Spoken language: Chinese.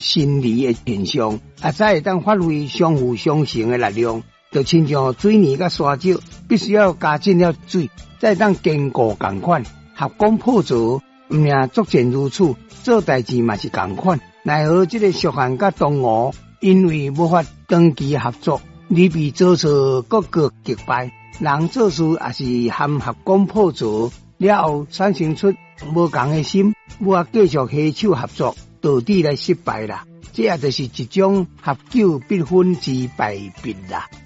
心理的现象，才会当发挥相辅相成的力量。就亲像水泥甲沙石，必须要加进了水，再当坚固同款。合工破凿，毋命作战如此，做代志嘛是同款。奈何这个小汉甲东吴，因为无法长期合作，你被遭受各个击败。人做事也是含合工破凿了后，产生出无同的心，我继续携手合作，导致来失败啦。这也就是一种合久必分之败笔啦。